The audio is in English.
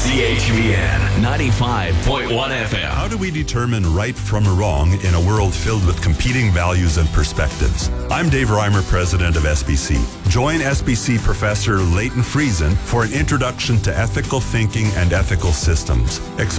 CHVN 95.1 FM. How do we determine right from wrong in a world filled with competing values and perspectives? I'm Dave Reimer, president of SBC. Join SBC Professor Leighton Friesen for an introduction to ethical thinking and ethical systems.